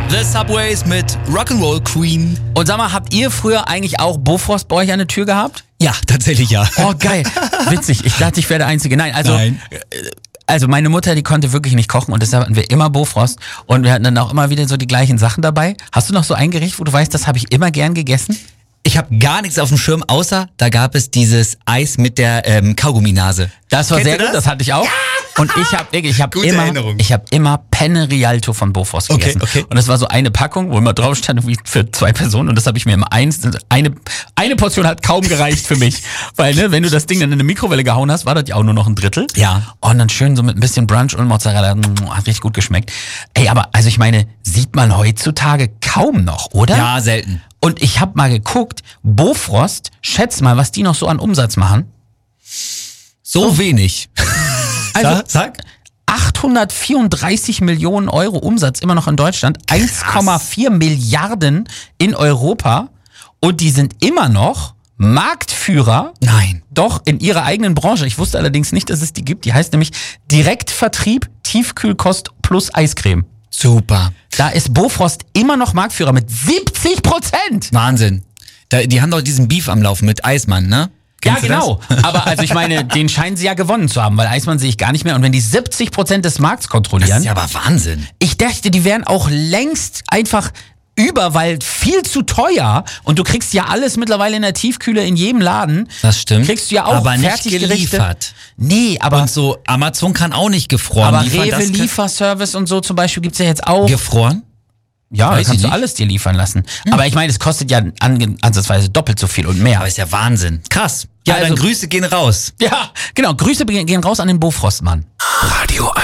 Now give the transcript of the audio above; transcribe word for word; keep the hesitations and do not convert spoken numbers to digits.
The Subways mit Rock'n'Roll Queen. Und sag mal, habt ihr früher eigentlich auch Bofrost bei euch an der Tür gehabt? Ja, tatsächlich ja. Oh, geil. Witzig. Ich dachte, ich wäre der Einzige. Nein, also... Nein. Also meine Mutter, die konnte wirklich nicht kochen und deshalb hatten wir immer Bofrost und wir hatten dann auch immer wieder so die gleichen Sachen dabei. Hast du noch so ein Gericht, wo du weißt, das habe ich immer gern gegessen? Ich habe gar nichts auf dem Schirm, außer da gab es dieses Eis mit der ähm, Kaugumminase. Das war Kennst sehr du gut, das? das hatte ich auch. Ja. Und ich habe wirklich, ich habe Gute immer, Erinnerung. ich habe immer Penne Rialto von Bofrost gegessen. Okay, okay. Und das war so eine Packung, wo immer drauf stand, wie für zwei Personen. Und das habe ich mir immer eins, eine, eine Portion hat kaum gereicht für mich. Weil, ne, wenn du das Ding dann in eine Mikrowelle gehauen hast, war das ja auch nur noch ein Drittel. Ja. Und dann schön so mit ein bisschen Brunch und Mozzarella, mm, hat richtig gut geschmeckt. Ey, aber, also ich meine, sieht man heutzutage kaum noch, oder? Ja, selten. Und ich habe mal geguckt, Bofrost, schätz mal, was die noch so an Umsatz machen. So wenig. Also, Sag. achthundertvierunddreißig Millionen Euro Umsatz immer noch in Deutschland, eins Komma vier Milliarden in Europa und die sind immer noch Marktführer. Nein. Doch, in ihrer eigenen Branche. Ich wusste allerdings nicht, dass es die gibt. Die heißt nämlich Direktvertrieb, Tiefkühlkost plus Eiscreme. Super. Da ist Bofrost immer noch Marktführer mit siebzig Prozent. Wahnsinn. Da, die haben doch diesen Beef am Laufen mit Eismann, ne? Kennst Ja, du genau. das? Aber also ich meine, den scheinen sie ja gewonnen zu haben, weil Eismann sehe ich gar nicht mehr. Und wenn die siebzig Prozent des Markts Das kontrollieren, ist ja aber Wahnsinn. ich dachte, die wären auch längst einfach über, weil viel zu teuer. Und du kriegst ja alles mittlerweile in der Tiefkühle in jedem Laden. Das stimmt. Kriegst du ja auch aber nicht Fertiggerichte. geliefert. Nee, aber, Und so, Amazon kann auch nicht gefroren aber liefern. Rewe Das kann- Lieferservice und so zum Beispiel gibt's ja jetzt auch. Gefroren? Ja, da Weiß kannst ich du nicht. alles dir liefern lassen. Aber ich meine, es kostet ja ange- ansatzweise doppelt so viel und mehr. Aber ist ja Wahnsinn. Krass. Ja, Also- dann Grüße gehen raus. Ja, genau. Grüße gehen raus an den Bofrostmann. Radio